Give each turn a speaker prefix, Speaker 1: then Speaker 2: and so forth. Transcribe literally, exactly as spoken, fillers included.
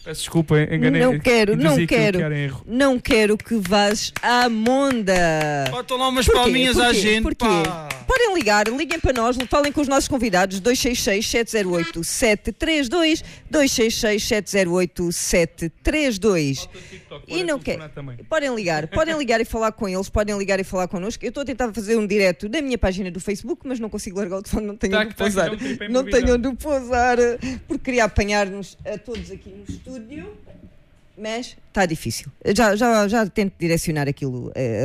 Speaker 1: Peço desculpa, enganei.
Speaker 2: Não quero, não
Speaker 1: que
Speaker 2: quero.
Speaker 1: que era erro.
Speaker 2: Não quero que vás à monda.
Speaker 3: Botam lá umas
Speaker 2: Porquê?
Speaker 3: palminhas à
Speaker 2: Porquê?
Speaker 3: gente,
Speaker 2: Porquê?
Speaker 3: pá.
Speaker 2: Podem ligar, liguem para nós, falem com os nossos convidados dois seis seis, sete zero oito, sete três dois, dois seis seis, sete zero oito, sete três dois. E não quer. Podem ligar, podem ligar e falar com eles, podem ligar e falar connosco. Eu estou a tentar fazer um direto da minha página do Facebook, mas não consigo largar o telefone, não tenho
Speaker 1: Tá,
Speaker 2: onde
Speaker 1: tá,
Speaker 2: pousar.
Speaker 1: então, tipo, é
Speaker 2: Não
Speaker 1: improvisado.
Speaker 2: tenho onde pousar, porque queria apanhar-nos a todos aqui no estúdio, mas está difícil. Já, já, já tento direcionar aquilo. eh,